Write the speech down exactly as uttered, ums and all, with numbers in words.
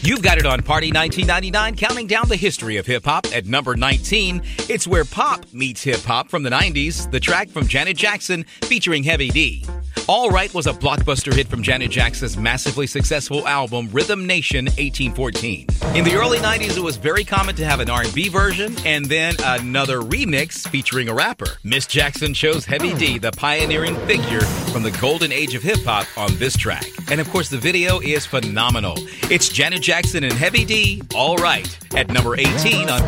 You've got it on Party nineteen ninety-nine, counting down the history of hip-hop. At number nineteen, it's where pop meets hip-hop from the nineties, the track from Janet Jackson featuring Heavy D. All Right was a blockbuster hit from Janet Jackson's massively successful album Rhythm Nation eighteen fourteen. In the early nineties, it was very common to have an R and B version and then another remix featuring a rapper. Miss Jackson chose Heavy D, the pioneering figure from the golden age of hip-hop, on this track. And of course, the video is phenomenal. It's Janet Jackson and Heavy D, All Right, at number eighteen on